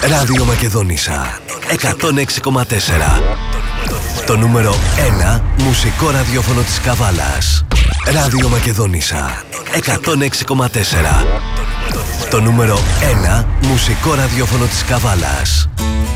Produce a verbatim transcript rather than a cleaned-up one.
Ράδιο Μακεδόνισσα εκατόν έξι κόμμα τέσσερα. Το νούμερο ένα μουσικό ραδιόφωνο της Καβάλας. Ράδιο Μακεδόνισσα εκατόν έξι κόμμα τέσσερα. Το νούμερο ένα μουσικό ραδιόφωνο της Καβάλας.